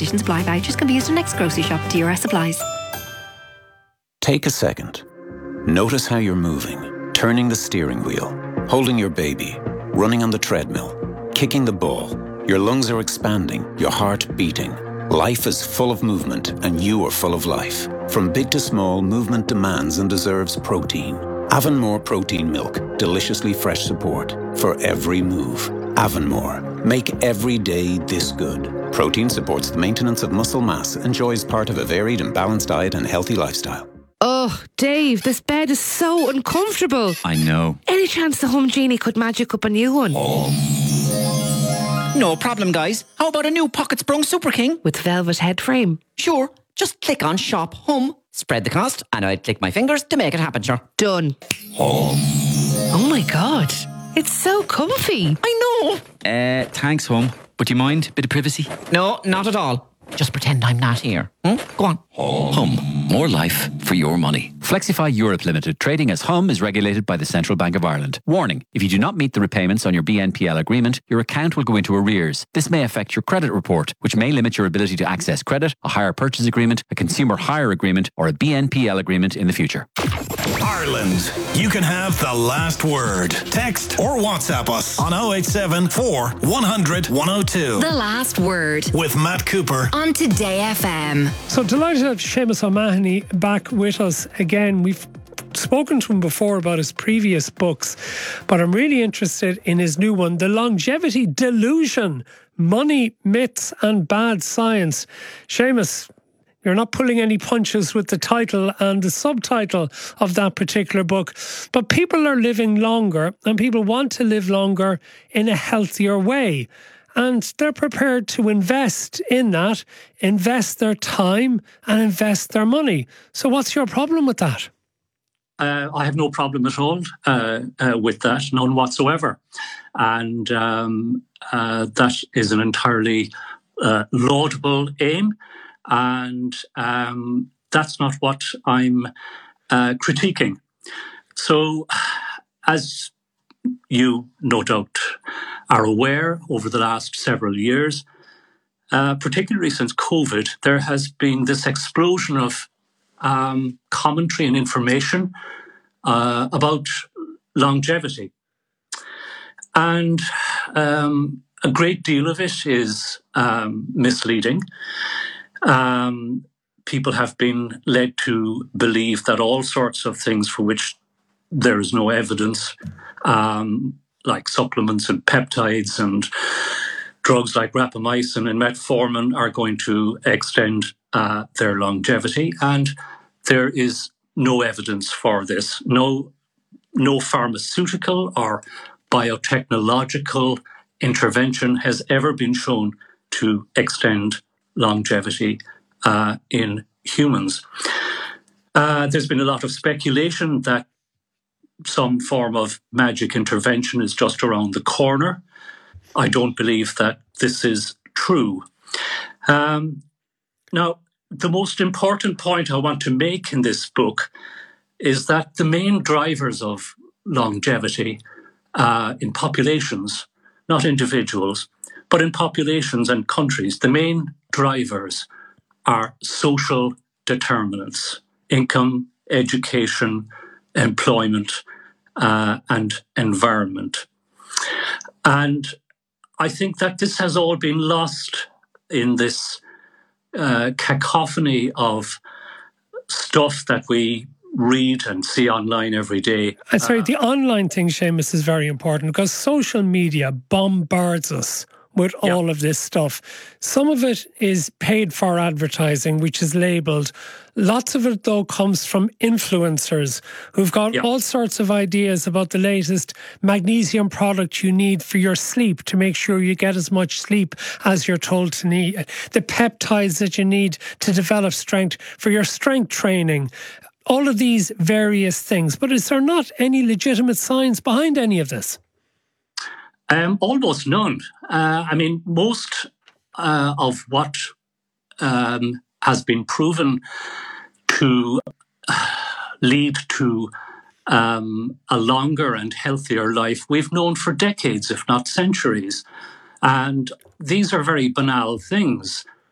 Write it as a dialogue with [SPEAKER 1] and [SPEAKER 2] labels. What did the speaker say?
[SPEAKER 1] conditions apply. Vouchers can be used in next grocery shop. DRS supplies.
[SPEAKER 2] Take a second. Notice how you're moving, turning the steering wheel, holding your baby, running on the treadmill, kicking the ball. Your lungs are expanding, your heart beating. Life is full of movement, and you are full of life. From big to small, movement demands and deserves protein. Avonmore Protein Milk, deliciously fresh support for every move. Avonmore, make every day this good. Protein supports the maintenance of muscle mass, enjoys part of a varied and balanced diet and healthy lifestyle.
[SPEAKER 3] Oh, Dave, this bed is so uncomfortable.
[SPEAKER 4] I know.
[SPEAKER 3] Any chance the Home Genie could magic up a new one?
[SPEAKER 4] No problem, guys. How about a new Pocket Sprung Super King?
[SPEAKER 3] With velvet head frame?
[SPEAKER 4] Sure. Just click on Shop Home, spread the cost, and I'd click my fingers to make it happen, sure.
[SPEAKER 3] Done.
[SPEAKER 4] Home.
[SPEAKER 3] Oh my God. It's so comfy.
[SPEAKER 4] I know.
[SPEAKER 5] Thanks, Home. But do you mind a bit of privacy?
[SPEAKER 4] No, not at all. Just pretend I'm not here. Go on.
[SPEAKER 5] Hum. More life for your money. Flexify Europe Limited, trading as Hum, is regulated by the Central Bank of Ireland. Warning, if you do not meet the repayments on your BNPL agreement, your account will go into arrears. This may affect your credit report, which may limit your ability to access credit, a hire purchase agreement, a consumer hire agreement, or a BNPL agreement in the future.
[SPEAKER 6] Ireland, you can have the last word. Text or WhatsApp us on 087 4 100 102.
[SPEAKER 7] The Last Word
[SPEAKER 6] With Matt Cooper
[SPEAKER 7] on Today FM.
[SPEAKER 8] So delighted to have Seamus O'Mahony back with us again. We've spoken to him before about his previous books, but I'm really interested in his new one, The Longevity Delusion, Money, Myths and Bad Science. Seamus, you're not pulling any punches with the title and the subtitle of that particular book, but people are living longer and people want to live longer in a healthier way. And they're prepared to invest in that, invest their time and invest their money. So what's your problem with that?
[SPEAKER 9] I have no problem at all with that, none whatsoever. And that is an entirely laudable aim. And that's not what I'm critiquing. So, as you no doubt are aware, over the last several years, particularly since COVID, there has been this explosion of commentary and information about longevity. And a great deal of it is misleading. People have been led to believe that all sorts of things for which there is no evidence, like supplements and peptides and drugs like rapamycin and metformin, are going to extend their longevity. And there is no evidence for this. No pharmaceutical or biotechnological intervention has ever been shown to extend longevity in humans. There's been a lot of speculation that some form of magic intervention is just around the corner. I don't believe that this is true. Now, the most important point I want to make in this book is that the main drivers of longevity in populations, not individuals, but in populations and countries, the main drivers are social determinants: income, education, employment, and environment. And I think that this has all been lost in this cacophony of stuff that we read and see online every day.
[SPEAKER 8] I'm sorry, the online thing, Seamus, is very important because social media bombards us with all of this stuff. Some of it is paid for advertising, which is labelled. Lots of it, though, comes from influencers who've got all sorts of ideas about the latest magnesium product you need for your sleep to make sure you get as much sleep as you're told to need. The peptides that you need to develop strength for your strength training. All of these various things. But is there not any legitimate science behind any of this?
[SPEAKER 9] Almost none. I mean, most of what has been proven to lead to a longer and healthier life, we've known for decades, if not centuries. And these are very banal things.